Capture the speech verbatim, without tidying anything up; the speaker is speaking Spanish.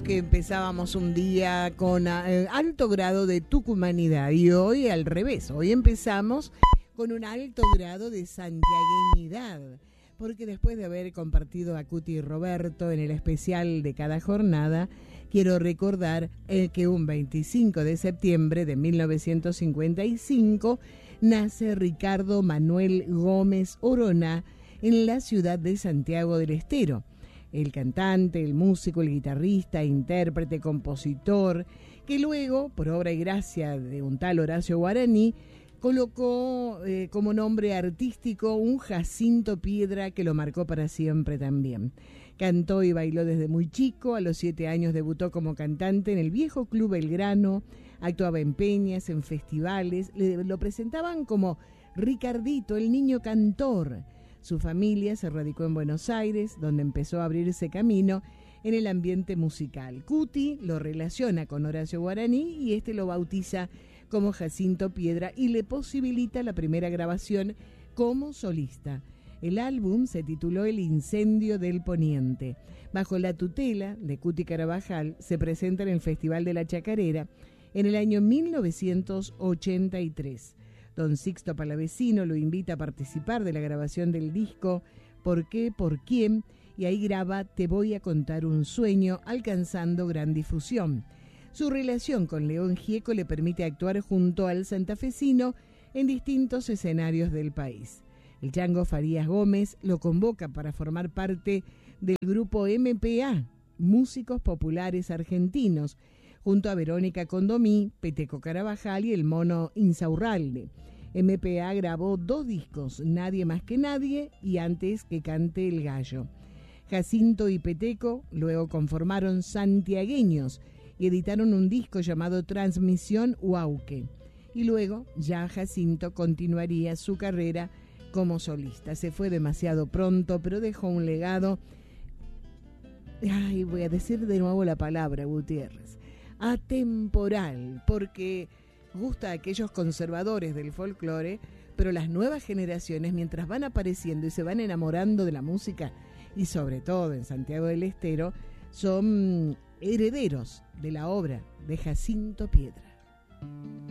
dijimos que empezábamos un día con eh, alto grado de tucumanidad y hoy al revés, hoy empezamos con un alto grado de santiagueñidad, porque después de haber compartido a Cuti y Roberto en el especial de cada jornada, quiero recordar eh, que un veinticinco de septiembre de mil novecientos cincuenta y cinco nace Ricardo Manuel Gómez Orona en la ciudad de Santiago del Estero. El cantante, el músico, el guitarrista, intérprete, compositor, que luego, por obra y gracia de un tal Horacio Guaraní, colocó eh, como nombre artístico un Jacinto Piedra que lo marcó para siempre también. Cantó y bailó desde muy chico, a los siete años debutó como cantante en el viejo Club Belgrano, actuaba en peñas, en festivales, le, lo presentaban como Ricardito, el niño cantor. Su familia se radicó en Buenos Aires, donde empezó a abrirse camino en el ambiente musical. Cuti lo relaciona con Horacio Guaraní y este lo bautiza como Jacinto Piedra y le posibilita la primera grabación como solista. El álbum se tituló El Incendio del Poniente. Bajo la tutela de Cuti Carabajal se presenta en el Festival de la Chacarera en el año mil novecientos ochenta y tres. Don Sixto Palavecino lo invita a participar de la grabación del disco ¿Por qué? ¿Por quién? Y ahí graba Te voy a contar un sueño, alcanzando gran difusión. Su relación con León Gieco le permite actuar junto al santafesino en distintos escenarios del país. El Chango Farías Gómez lo convoca para formar parte del grupo M P A, Músicos Populares Argentinos, junto a Verónica Condomí, Peteco Carabajal y el Mono Insaurralde. M P A grabó dos discos, Nadie más que nadie y Antes que cante el gallo. Jacinto y Peteco luego conformaron Santiagueños y editaron un disco llamado Transmisión Huauque. Y luego ya Jacinto continuaría su carrera como solista. Se fue demasiado pronto, pero dejó un legado. Ay, voy a decir de nuevo la palabra, Gutiérrez. Atemporal, porque gusta a aquellos conservadores del folclore, pero las nuevas generaciones, mientras van apareciendo y se van enamorando de la música, y sobre todo en Santiago del Estero, son herederos de la obra de Jacinto Piedra.